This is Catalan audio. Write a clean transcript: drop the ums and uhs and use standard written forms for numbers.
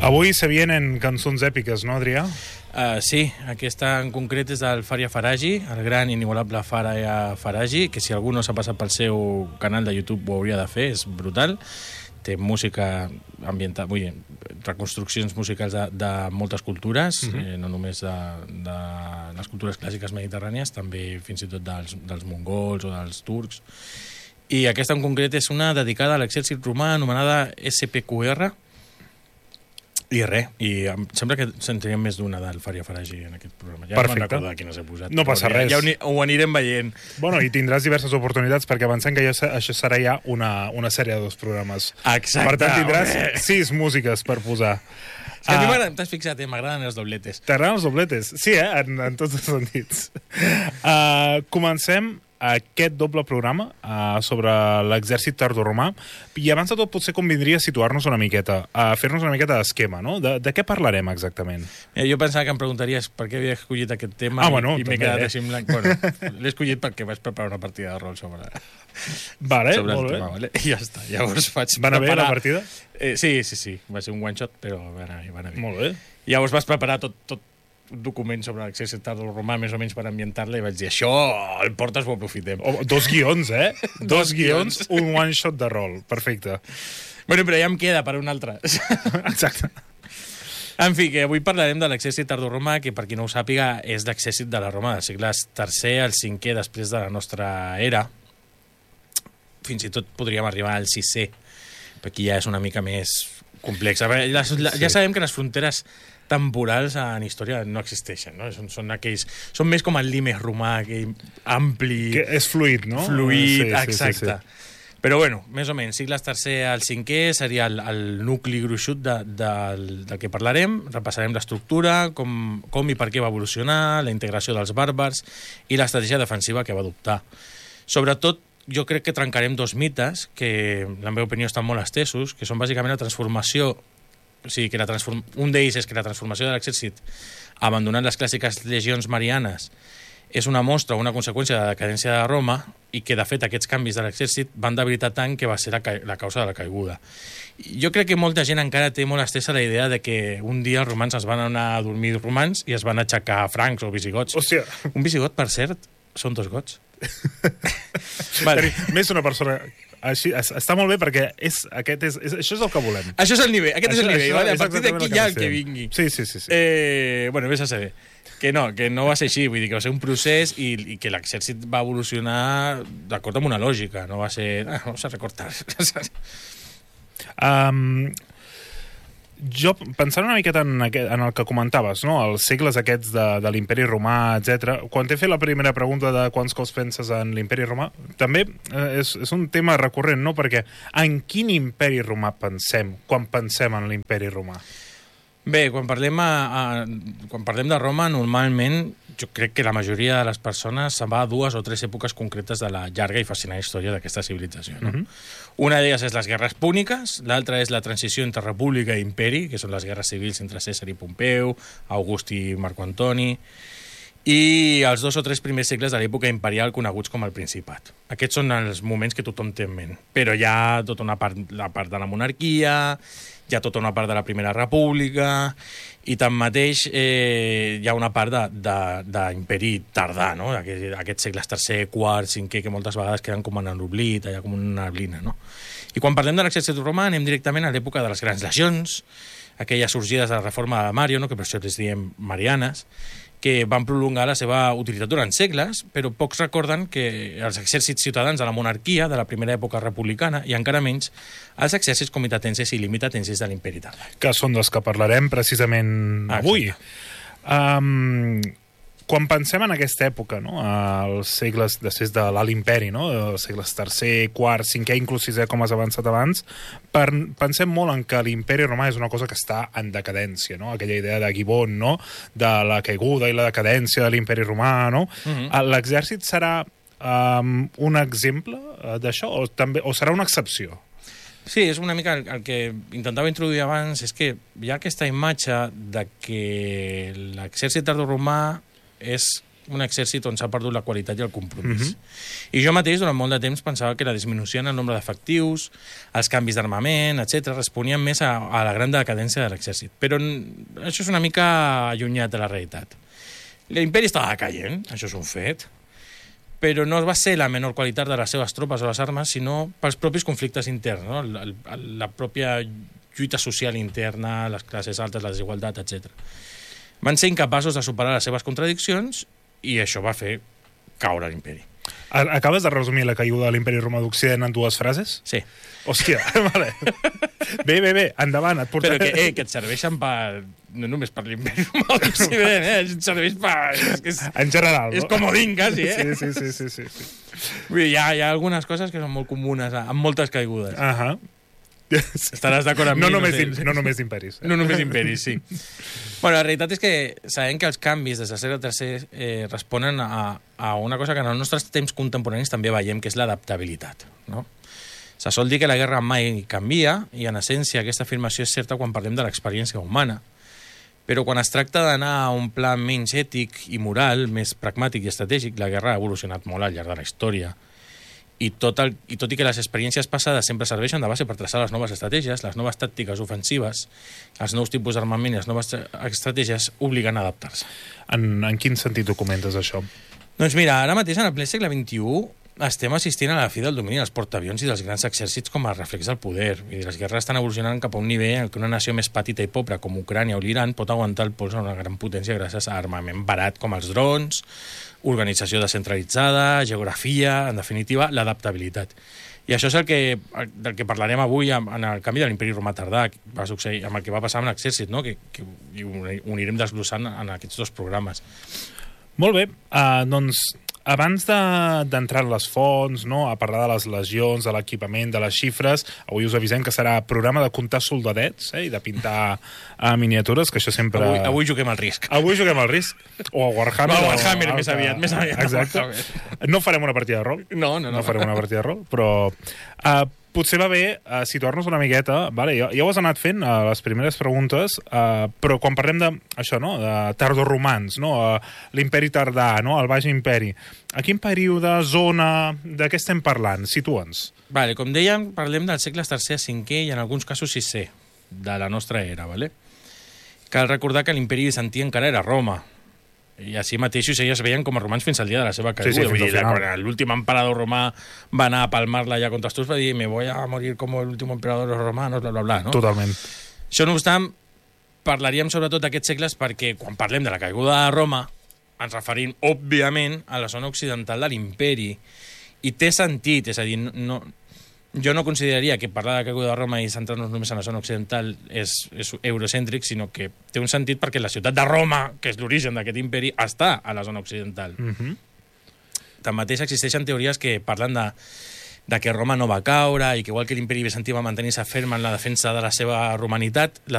Avui se vienen cançons èpiques, no, Adrià? Sí, aquesta en concret és del Faria Faragi, el gran inigualable Faria Faragi, que si algú no s'ha passat pel seu canal de YouTube ho hauria de fer, és brutal. Té música ambiental, vull dir, reconstruccions musicals de moltes cultures, no només de les cultures clàssiques mediterrànies, també fins i tot dels mongols o dels turcs. I aquesta en concret és una dedicada a l'exèrcit romà anomenada SPQR, i res, i em sembla que sentiríem més d'una del Faria Faragi en aquest programa. Ja perfecte. No me'n recordo quina s'ha posat. No passa res. Ja ho anirem veient. Bueno, i tindràs diverses oportunitats, perquè avancem que això serà ja una sèrie de 2 programes. Exacte. Per tant, tindràs 6 músiques per posar. És que a mi m'agrada, t'has fixat, m'agraden els dobletes. T'agraden els dobletes? Sí, en tots els sentits. Comencem aquest doble programa sobre l'exèrcit tardoromà, i abans de tot potser convindria situar-nos una miqueta, fer-nos una miqueta d'esquema, no? De què parlarem exactament? Jo pensava que em preguntaries per què havia escollit aquest tema i m'he quedat així en blanc. Bueno, l'he escollit perquè vaig preparar una partida de rol sobre vale, el molt tema, vale? I ja està. Llavors vaig Va anar bé la partida? Sí. Va ser un one shot, però va anar bé. Molt bé. Llavors vas preparar tot un document sobre l'exèrcit tardoromà més o menys per ambientar-la i vaig dir, això el portes ho aprofitem. 2 guions, 2 guions, un one shot de rol. Perfecte. Bueno, però ja em queda per un altre. Exacte. En fi, que avui parlarem de l'exèrcit tardoromà, que per qui no ho sàpiga és l'exèrcit de la Roma dels segles III al V després de la nostra era. Fins i tot podríem arribar al VI, però aquí ja és una mica més complex. Ja sabem que les fronteres temporals en història no existeixen, no? Són més com el limes romà, aquell ampli... Que és fluid, no? Fluid, exacte. Però bueno, més o menys, segles III al V seria el nucli gruixut del que parlarem. Repassarem l'estructura, com i per què va evolucionar, la integració dels bàrbars i l'estratègia defensiva que va adoptar. Sobretot, jo crec que trencarem 2 mites que, en la meva opinió, estan molt estesos, que són bàsicament la transformació. O sigui, un d'ells és que la transformació de l'exèrcit, abandonant les clàssiques legions marianes, és una mostra o una conseqüència de la decadència de Roma i que, de fet, aquests canvis de l'exèrcit van debilitar tant que va ser la causa de la caiguda. Jo crec que molta gent encara té molt estesa la idea de que un dia els romans es van anar a dormir romans i es van aixecar francs o visigots. Hòstia. Un visigot, per cert, són 2 gots. Vale. Més una persona... Així, està molt bé perquè això és el que volem. Això és el nivell, aquest és el nivell. Vale? A partir d'aquí ja el que vingui. Sí. Bueno, vés a saber. Que no va ser així, vull dir que va ser un procés i que l'exèrcit va evolucionar d'acord amb una lògica, no va ser... vamos a recortar. Jo, pensant una miqueta en el que comentaves, no? Els segles aquests de l'imperi romà, etc. Quan t'he fet la primera pregunta de quants cops penses en l'imperi romà, també és un tema recurrent, no? Perquè en quin imperi romà pensem quan pensem en l'imperi romà? Bé, quan parlem de Roma, normalment jo crec que la majoria de les persones se'n va a 2 o 3 èpoques concretes de la llarga i fascinant història d'aquesta civilització. No? Una d'elles és les guerres púniques, l'altra és la transició entre república i imperi, que són les guerres civils entre Cèsar i Pompeu, August i Marc Antoni, i els 2 o 3 primers segles de l'època imperial coneguts com el Principat. Aquests són els moments que tothom té en ment. Però hi ha tota la part de la monarquia, hi ha tota una part de la Primera República, i tanmateix hi ha una part d'imperi tardà, no? Aquests segles III, IV, V, que moltes vegades queden com en l'oblit, allà com una neblina, no? I quan parlem de l'exèrcit romà anem directament a l'època de les grans legions, aquelles sorgides de la reforma de Mario, no? Que per això les diem marianes, que van prolongar la seva utilitat durant segles, però pocs recorden que els exèrcits ciutadans de la monarquia de la primera època republicana, i encara menys els exèrcits comitatenses i limitatenses de l'imperi tardà. Que són dels que parlarem precisament avui. Quan pensem en aquesta època, no? Els segles després de l'Alt Imperi, no? Els segles III, IV, V, inclús VI, com has avançat abans, pensem molt en que l'imperi romà és una cosa que està en decadència, no? Aquella idea de Gibbon, no? De la caiguda i la decadència de l'imperi romà, no? L'exèrcit serà un exemple d'això o serà una excepció? Sí, és una mica el que intentava introduir abans, és que hi ha aquesta imatge de que l'exèrcit tardoromà és un exèrcit on s'ha perdut la qualitat i el compromís. I jo mateix, durant molt de temps, pensava que la disminució en el nombre d'efectius, els canvis d'armament, etc., responien més a la gran decadència de l'exèrcit. Però això és una mica allunyat de la realitat. L'imperi estava caient, això és un fet, però no va ser la menor qualitat de les seves tropes o les armes, sinó pels propis conflictes interns, no? La pròpia lluita social interna, les classes altes, la desigualtat, etc. Van ser incapaços de superar les seves contradiccions i això va fer caure l'imperi. Acabes de resumir la caiguda de l'imperi romà d'Occident en 2 frases? Sí. Hòstia, vale. Bé, endavant, et portaré. Però que et serveixen no només per l'imperi romà d'Occident, et serveix per... En general, no? És comodín, quasi, Sí. Vull dir, hi ha algunes coses que són molt comunes, amb moltes caigudes. Ahà. Estaràs d'acord amb mi? No només d'imperis. No només imperis, sí. Bueno, la realitat és que sabem que els canvis des del segle III responen a una cosa que en els nostres temps contemporanis també veiem, que és l'adaptabilitat, no? Se sol dir que la guerra mai canvia, i en essència aquesta afirmació és certa quan parlem de l'experiència humana. Però quan es tracta d'anar a un pla menys ètic i moral, més pragmàtic i estratègic, la guerra ha evolucionat molt al llarg de la història. I tot i que les experiències passades sempre serveixen de base per traçar les noves estratègies, les noves tàctiques ofensives, els nous tipus d'armament i les noves estratègies obliguen a adaptar-se. En quin sentit ho comentes, això? Doncs mira, ara mateix, en el ple segle XXI, estem assistint a la fi del domini dels portaavions i dels grans exèrcits com a reflex del poder. Vull dir, les guerres estan evolucionant cap a un nivell en què una nació més petita i pobra com Ucrània o l'Iran pot aguantar el pols a una gran potència gràcies a armament barat com els drons, organització descentralitzada, geografia, en definitiva, l'adaptabilitat. I això és del que parlarem avui en el canvi de l'imperi romà tardà, va succeir amb el que va passar amb l'exèrcit, no? que ho anirem desglossant en aquests 2 programes. Molt bé, doncs abans d'entrar en les fonts, no, a parlar de les legions, de l'equipament, de les xifres, avui us avisem que serà programa de comptar soldadets i de pintar miniatures, que això sempre... Avui juguem al risc. Avui juguem al risc. O a Warhammer. No, a Warhammer, més aviat. Exacte. No farem una partida de rol. No farem una partida de rol, però... potser va bé situar-nos una miqueta, vale? Ja ho has anat fent a les primeres preguntes, però quan parlem d'això, no? De tardoromans, no? L'imperi tardà, no? El Baix Imperi, a quin període, zona, de què estem parlant? Situa'ns. Vale, com dèiem, parlem dels segles III, V i en alguns casos VI de la nostra era, vale? Cal recordar que l'imperi bizantí encara era Roma, i així mateix ells es veien com a romans fins al dia de la seva caiguda. Sí, vull dir, quan l'últim emperador romà va anar a palmar-la ja contra els turcs, va dir me voy a morir com l'últim emperador romano, bla, bla, bla, no? Totalment. Això, no obstant, parlaríem sobretot d'aquests segles perquè quan parlem de la caiguda de Roma ens referim, òbviament, a la zona occidental de l'imperi. I té sentit, és a dir, jo no consideraria que parlar de la caiguda de Roma i centrar-nos només en la zona occidental és eurocèntric, sinó que té un sentit perquè la ciutat de Roma, que és l'origen d'aquest imperi, està a la zona occidental. Tanmateix, existeixen teories que parlen de que Roma no va caure i que igual que l'imperi bizantí va mantenir-se ferm en la defensa de la seva romanitat,